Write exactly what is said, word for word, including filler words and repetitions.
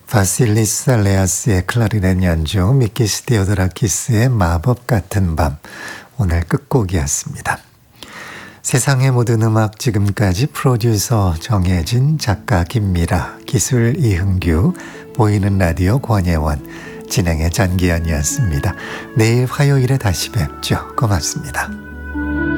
바실리스 알레아스의 클라리넷 연주, 미키스 디오도라키스의 마법 같은 밤, 오늘 끝곡이었습니다. 세상의 모든 음악, 지금까지 프로듀서 정혜진, 작가 김미라, 기술 이흥규, 보이는 라디오 권예원, 진행의 전기현이었습니다. 내일 화요일에 다시 뵙죠. 고맙습니다.